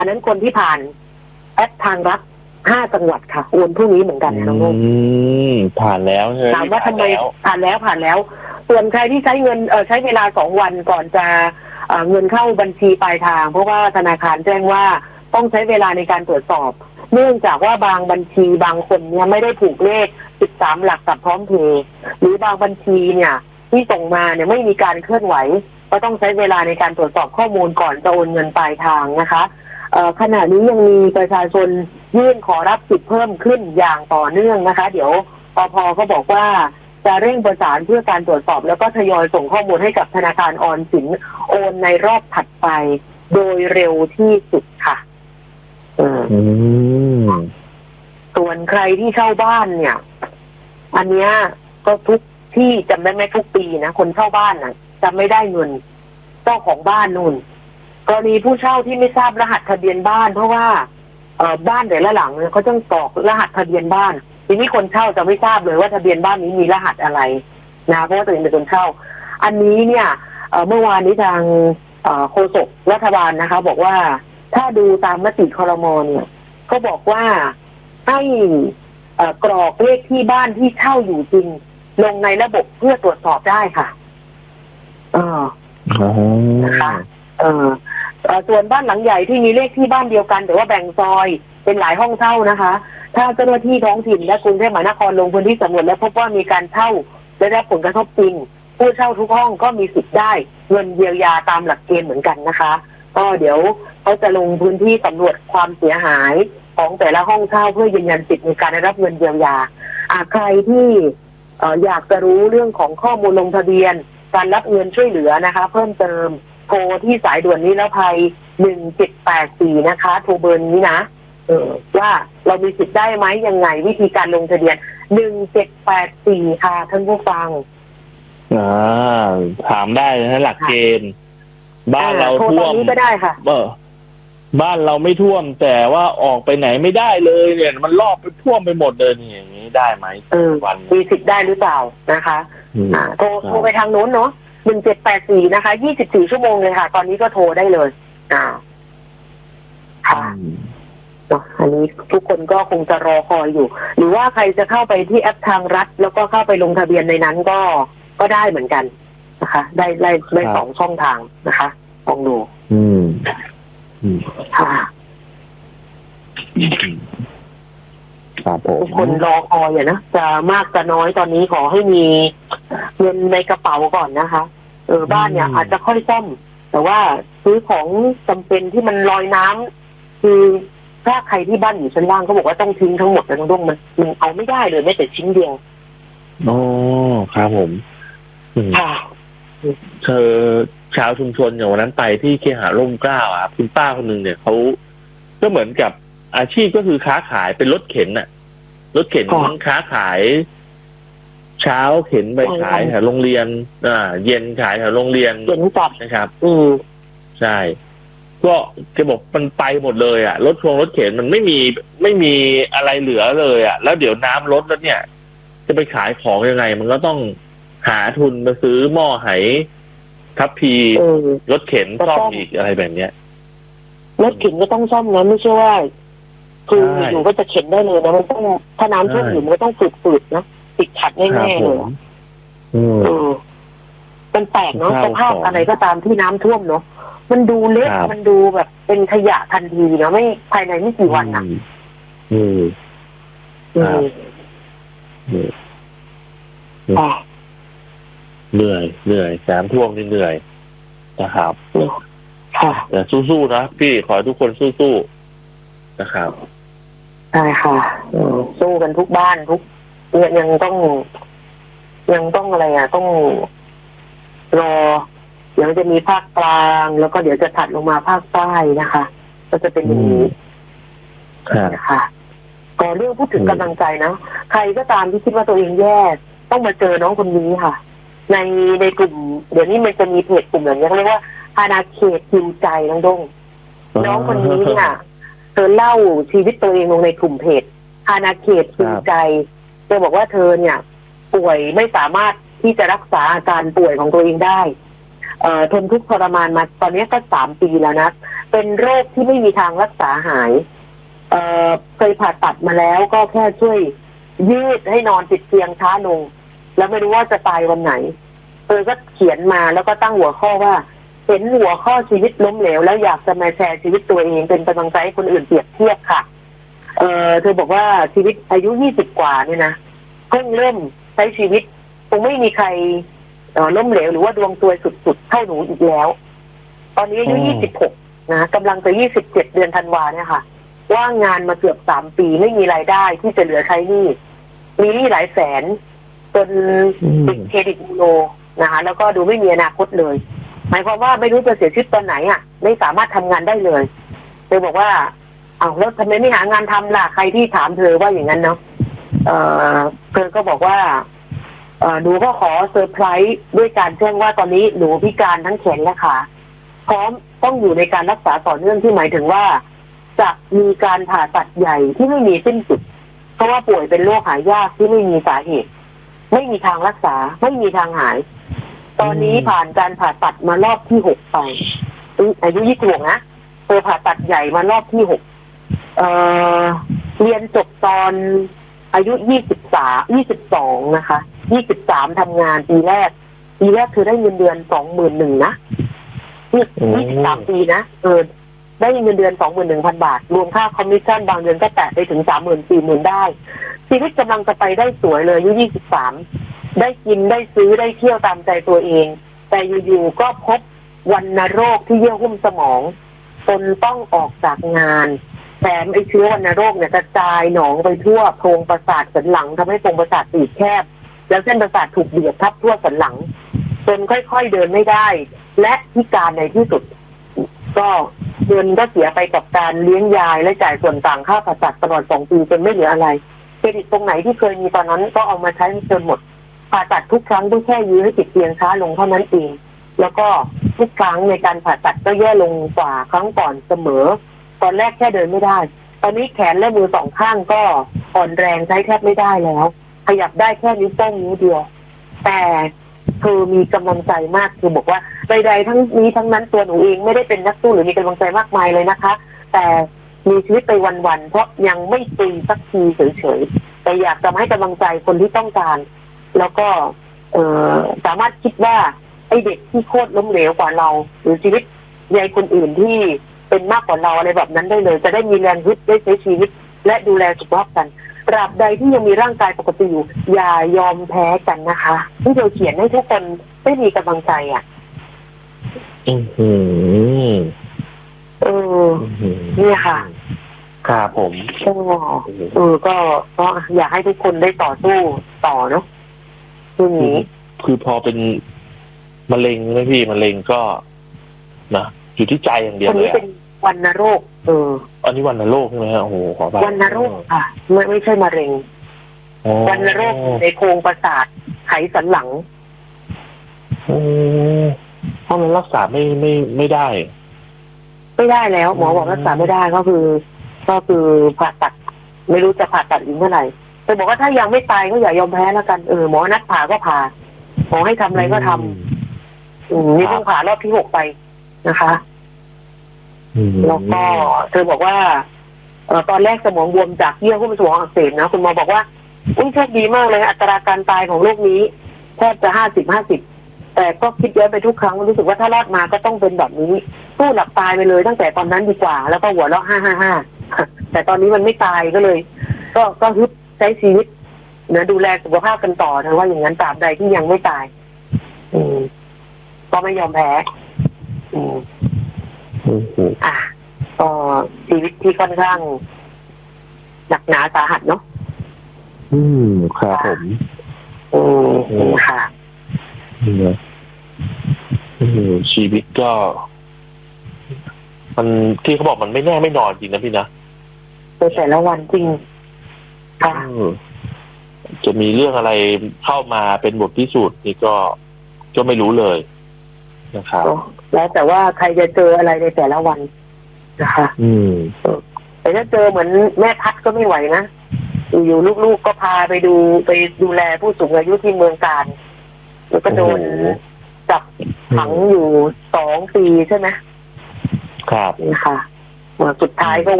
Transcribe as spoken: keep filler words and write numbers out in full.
อันนั้นคนที่ผ่านแอปทางรัฐห้าจังหวัดค่ะโอนพรุ่งนี้เหมือนกันนะน้องนุ่มผ่านแล้วใช่ไหมถามว่าทำไมผ่านแล้วผ่านแล้วส่วนใครที่ใช้เงินเออใช้เวลาสองวันก่อนจะเอ่อเงินเข้าบัญชีปลายทางเพราะว่าธนาคารแจ้งว่าต้องใช้เวลาในการตรวจสอบเนื่องจากว่าบางบัญชีบางคนเนี่ยไม่ได้ผูกเลขสิบสามหลักกับพร้อมเพย์หรือบางบัญชีเนี่ยที่ส่งมาเนี่ยไม่มีการเคลื่อนไหวก็ต้องใช้เวลาในการตรวจสอบข้อมูลก่อนจะโอนเงินปลายทางนะคะขณะนี้ยังมีประชาชนยื่นขอรับสิทธิ์เพิ่มขึ้นอย่างต่อเนื่องนะคะเดี๋ยวปภ.ก็บอกว่าจะเร่งประสานเพื่อการตรวจสอบแล้วก็ทยอยส่งข้อมูลให้กับธนาคารออมสินโอนในรอบถัดไปโดยเร็วที่สุดค่ะส่วนใครที่เช่าบ้านเนี่ยอันเนี้ยก็ทุกที่จำได้ไหมทุกปีนะคนเช่าบ้านน่ะจะไม่ได้เงินเจ้าของบ้านนู่นกรณีผู้เช่าที่ไม่ทราบรหัสทะเบียนบ้านเพราะว่าเอ่อบ้านแต่ละหลังเนี่ยเขาต้องกรอกรหัสทะเบียนบ้านทีนี้คนเช่าจะไม่ทราบเลยว่าทะเบียนบ้านนี้มีรหัสอะไรนะเพราะว่าตัวเองเป็นคนเช่าอันนี้เนี่ยเอ่อเมื่อวานนี้ทางเอ่อโฆษกรัฐบาลนะคะบอกว่าถ้าดูตามมติครม.เนี่ยก็บอกว่าให้เอ่อกรอกเลขที่บ้านที่เช่าอยู่จริงลงในระบบเพื่อตรวจสอบได้ค่ะเออนะคะเออส่วนบ้านหลังใหญ่ที่มีเลขที่บ้านเดียวกันแต่ว่าแบ่งซอยเป็นหลายห้องเช่านะคะถ้าเจ้าหน้าที่ท้องถิ่นและกรุงเทพมหานครลงพื้นที่สำรวจและพบว่ามีการเช่าได้รับผลกระทบจริงผู้เช่าทุกห้องก็มีสิทธิ์ได้เงินเยียวยาตามหลักเกณฑ์เหมือนกันนะคะก็เดี๋ยวเขาจะลงพื้นที่สำรวจความเสียหายของแต่ละห้องเช่าเพื่อยืนยันสิทธิ์ในการได้รับเงินเยียวยาอ่าใครที่เอ่ออยากจะรู้เรื่องของข้อมูลลงทะเบียนการรับเงินช่วยเหลือนะคะเพิ่มเติมโทรที่สายด่วนนิรภัยหนึ่งเจ็ดแปดสี่นะคะโทรเบอร์นี้นะเออว่าเรามีสิทธิ์ได้ไหมยังไงวิธีการลงทะเบียนหนึ่งเจ็ดแปดสี่ค่ะท่านผู้ฟังอ่าถามได้นะหลักเกณฑ์บ้านเราท่วมก็ได้ค่ะเออบ้านเราไม่ท่วมแต่ว่าออกไปไหนไม่ได้เลยเนี่ยมันรอบไปท่วมไปหมดเลยนี่อย่างนี้ได้ไหมเออวันมีสิทธิ์ได้หรือเปล่านะคะอ่าโทรโทรไปทางโน้นเนาะหนึ่งเจ็ดแปดสี่นะคะยี่สิบสี่ชั่วโมงเลยค่ะตอนนี้ก็โทรได้เลยอ่าค่ะอันนี้ทุกคนก็คงจะรอคอยอยู่หรือว่าใครจะเข้าไปที่แอปทางรัฐแล้วก็เข้าไปลงทะเบียนในนั้นก็ก็ได้เหมือนกันนะคะได้ได้ได้สองช่องทางนะคะลองดูอืมค่ะครับผมทุกคนรอคอยอ่ะนะจะมากจะน้อยตอนนี้ขอให้มีเงินในกระเป๋าก่อนนะคะเออบ้านเนี่ยอาจจะค่อยซ่อมแต่ว่าซื้อของจำเป็นที่มันลอยน้ำคือถ้าใครที่บ้านอยู่ชั้นล่างก็บอกว่าต้องทิ้งทั้งหมดเลยน้องมันมันเอาไม่ได้เลยแม้แต่ชิ้นเดียวอ๋อครับผมค่ะเธอชาวชุมชนอย่างวันนั้นไปที่เคหะร่มเกล้าอ่ะคุณป้าคนนึงเนี่ยเขาก็เหมือนกับอาชีพก็คือค้าขายเป็นรถเข็นน่ะรถเข็นค้าขายเช้าเข็นไปขายแถวโรงเรียนอ่าเย็นขายแถวโรงเรียนเย็นจัดนะครับอืมใช่ก็แกบอกมันไปหมดเลยอ่ะรถพวงรถเข็นมันไม่มีไม่มีอะไรเหลือเลยอ่ะแล้วเดี๋ยวน้ำลดแล้วเนี่ยจะไปขายของยังไงมันก็ต้องหาทุนมาซื้อหม้อไหทัพพีรถเข็นซ่อมอีกอะไรแบบเนี้ยรถเข็นก็ต้องซ่อมนะไม่ใช่ว่าคืออยู่ก็จะเข็นได้เลยนะมันต้องถ้าน้ำท่วมอยู่มันก็ต้องฝืดๆนะติดขัดแน่ๆเลยอืมมันแปลกเนาะสภาพอะไรก็ตามที่น้ำท่วมเนาะมันดูเล็กมันดูแบบเป็นขยะทันทีเนาะไม่ภายในไม่กี่วันอ่ะอืมอืมเหนื่อยเหนื่อยแสมท่วมนี่เหนื่อยนะครับค่ะแต่สู้ๆนะพี่ขอให้ทุกคนสู้ๆนะครับใช่ค่ะสู้กันทุกบ้านทุกเนี่ยยังต้องยังต้องอะไรอ่ะต้องรอเดี๋ยวจะมีภาคกลางแล้วก็เดี๋ยวจะถัดลงมาภาคใต้นะคะก็จะเป็นอย่างนี้นะคะก็เรื่องพูดถึงกำลังใจนะใครก็ตามที่คิดว่าตัวเองแย่ต้องมาเจอน้องคนนี้ค่ะในในกลุ่มเดี๋ยวนี้มันจะมีเพจกลุ่มอย่างนี้เขาเรียกว่าอาณาเขตฮิวใจน้องดงน้องคนนี้เนี่ยเธอเล่าชีวิตตัวเองลงในกลุ่มเพจอาณาเขตฮิวใจเธอบอกว่าเธอเนี่ยป่วยไม่สามารถที่จะรักษาอาการป่วยของตัวเองได้เอ่อทนทุกข์ทรมานมาตอนนี้ก็สามปีแล้วนะเป็นโรคที่ไม่มีทางรักษาหายเอ่อเคยผ่าตัดมาแล้วก็แค่ช่วยยืดให้นอนติดเตียงช้าลงแล้วไม่รู้ว่าจะตายวันไหนเธอก็เขียนมาแล้วก็ตั้งหัวข้อว่าเห็นหัวข้อชีวิตล้มเหลวแล้วอยากจะมาแชร์ชีวิตตัวเองเป็นกำลังใจให้คนอื่นเปรียบเทียบค่ะเออเธอบอกว่าชีวิตอายุยี่สิบกว่าเนี่ยนะเพิ่งเริ่มใช้ชีวิตคงไม่มีใครเอ่อล้มเหลวหรือว่าดวงตัวยสุดๆเท่าหนูอีกแล้วตอนนี้อายุยี่สิบหกนะกำลังจะยี่สิบเจ็ดเดือนธันวาเนี่ยค่ะว่างงานมาเกือบสามปีไม่มีรายได้ที่จะเหลือใช้หนี้มีหนี้หลายแสนจนติดเครดิตบูโรนะคะแล้วก็ดูไม่มีอนาคตเลยหมายความว่าไม่รู้จะเสียชีวิตตอนไหนอ่ะไม่สามารถทำงานได้เลยเธอบอกว่าอ้าวแล้วทำไมไม่หางานทำล่ะใครที่ถามเธอว่าอย่างนั้นเนาะเออเธอก็บอกว่าเออหนูก็ขอเซอร์ไพรส์ด้วยการแจ้งว่าตอนนี้หนูพิการทั้งแขนและขาพร้อมต้องอยู่ในการรักษาต่อเนื่องที่หมายถึงว่าจะมีการผ่าตัดใหญ่ที่ไม่มีสิ้นสุดเพราะว่าป่วยเป็นโรคหายากที่ไม่มีสาเหตุไม่มีทางรักษาไม่มีทางหายตอนนี้ผ่านการผ่าตัดมารอบที่หกไปอายุยี่สิบหกนะเธอผ่าตัดใหญ่มารอบที่หกเอ่อเรียนจบตอนอายุยี่สิบสามยี่สิบสองนะคะยี่สิบสามทำงานปีแรกปีแรกเธอได้เงินเดือนสองหมื่นหนึ่งนะยี่สิบสามปีนะเออได้เงินเดือนสองหมื่นหนึ่งพันบาทรวมค่าคอมมิชชั่นบางเดือนก็แตะไปถึงสามหมื่นสี่หมื่นได้ชีวิตกำลังจะไปได้สวยเลยอายุยี่สิบสามได้กินได้ซื้อได้เที่ยวตามใจตัวเองแต่อยู่ๆก็พบวัณโรคที่เยื่อหุ้มสมองจนต้องออกจากงานแถมไอเชื้อวัณโรคเนี่ยกระจายหนองไปทั่วโพรงประสาทสันหลังทำให้โพรงประสาทตีบแคบแล้วเส้นประสาทถูกเบียดทับทั่วสันหลังจนค่อยๆเดินไม่ได้และพิการในที่สุดก็เงินก็เสียไปกับการเลี้ยงยายและจ่ายส่วนต่างค่าผ่าตัดตลอดสองปีจนไม่เหลืออะไรเครดิตตรงไหนที่เคยมีตอนนั้นก็เอามาใช้จนหมดผ่าตัดทุกครั้งต้องแค่ยื้อให้ติดเตียงช้าลงเท่านั้นเองแล้วก็ทุกครั้งในการผ่าตัดก็แย่ลงกว่าครั้งก่อนเสมอตอนแรกแค่เดินไม่ได้ตอนนี้แขนและมือสองข้างก็อ่อนแรงใช้แทบไม่ได้แล้วขยับได้แค่นิ้วโป้งนิ้วเดียวแต่เธอมีกำลังใจมากคือบอกว่าใดๆทั้งนี้ทั้งนั้นตัวหนูเองไม่ได้เป็นนักสู้หรือมีกำลังใจมากมายเลยนะคะแต่มีชีวิตไปวันๆเพราะยังไม่ตุยสักทีเฉยๆแต่อยากจะให้กำลังใจคนที่ต้องการแล้วก็เอ่อสามารถคิดว่าไอ้เด็กที่โคตรล้มเหลวกว่าเราหรือชีวิตยายคนอื่นที่เป็นมากกว่าเราอะไรแบบนั้นได้เลยจะได้มีแรงฮึดได้ใช้ชีวิตและดูแลสุขภาพกันตราบใดที่ยังมีร่างกายปกติอยู่อย่ายอมแพ้กันนะคะที่เราเขียนให้ทุกคนได้มีกำลังใจอ่ะอือหือเออเนี่ยค่ะครับผมก็เออก็ก็อยากให้ทุกคนได้ต่อสู้ต่อเนาะทีนี้คือพอเป็นมะเร็งนะพี่มะเร็งก็นะอยู่ที่ใจอย่างเดียวเลยอันนี้เป็นวัณโรคเอออันนี้วัณโรคใช่ไหมฮะโอ้โหขอไปวัณโรคค่ะไม่ไม่ใช่มะเร็งวัณโรคในโครงประสาทไขสันหลังโอ้เพราะมันรักษาไม่ไม่ไม่ได้ไม่ได้แล้วหมอบอกรักษาไม่ได้ก็คือก็คือผ่าตัดไม่รู้จะผ่าตัดอีกเมื่อไหร่แต่บอกว่าถ้ายังไม่ตายก็อย่ายอมแพ้แล้วกันเออหมอนัดผ่าก็ผ่าหมอให้ทำอะไรก็ทำอืมนี่ต้องผ่ารอบที่หกไปนะคะแล้วก็เธอบอกว่าเออตอนแรกสมองบวมจากเยื่อหุ้มสมองอักเสบนะคุณหมอบอกว่าอุ้ยโชคดีมากเลยอัตราการตายของโรคนี้แทบจะห้าสิบห้าสิบแต่ก็คิดย้อนไปทุกครั้งรู้สึกว่าถ้ารอดมาก็ต้องเป็นแบบนี้สู้หลับตายไปเลยตั้งแต่ตอนนั้นดีกว่าแล้วก็หัวเราะห้าห้าห้าแต่ตอนนี้มันไม่ตายก็เลยก็ก็ฮึบใช้ชีวิตนะดูแลสุขภาพกันต่อนะว่าอย่างนั้นตราบใดที่ยังไม่ตายอืมก็ไม่ยอมแพ้อืมอ่ะก็ชีวิตที่ค่อนข้างหนักหนาสาหัสเนาะอืมครับผมอืมค่ะชีวิตก็มันที่เขาบอกมันไม่แน่ไม่นอนจริงนะพี่นะในแต่ละวันจริงค่ะจะมีเรื่องอะไรเข้ามาเป็นบทพิสูจน์นี่ก็ก็ไม่รู้เลยนะครับแล้วแต่ว่าใครจะเจออะไรในแต่ละวันนะคะอืมแต่ถ้าเจอเหมือนแม่พัดก็ไม่ไหวนะอยู่ลูกๆก็พาไปดูไปดูแลผู้สูงอายุที่เมืองการแล้วก็โดนจับขังอยู่สองปีใช่ไหมครับนี่ค่ะสุดท้ายก็